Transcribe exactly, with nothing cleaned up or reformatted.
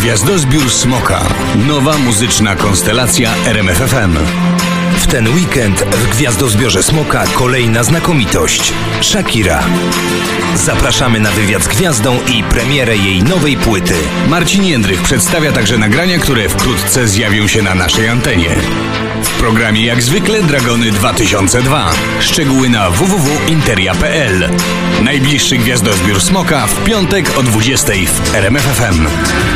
Gwiazdozbiór Smoka. Nowa muzyczna konstelacja R M F F M. W ten weekend w Gwiazdozbiorze Smoka kolejna znakomitość. Shakira. Zapraszamy na wywiad z gwiazdą i premierę jej nowej płyty. Marcin Jędrych przedstawia także nagrania, które wkrótce zjawią się na naszej antenie. W programie jak zwykle Dragony dwa tysiące dwa. Szczegóły na w w w kropka interia kropka p l. Najbliższy Gwiazdozbiór Smoka w piątek o dwudziestej w R M F F M.